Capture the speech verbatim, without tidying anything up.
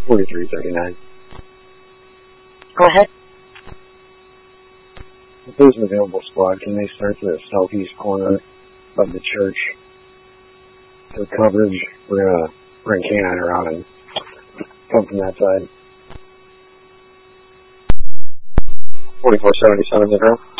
forty-three thirty-nine. Go ahead. If there's an available squad, can they start to the southeast corner of the church for coverage? We're going to bring canine around and come from that side. forty-four seventy-seven, the girl.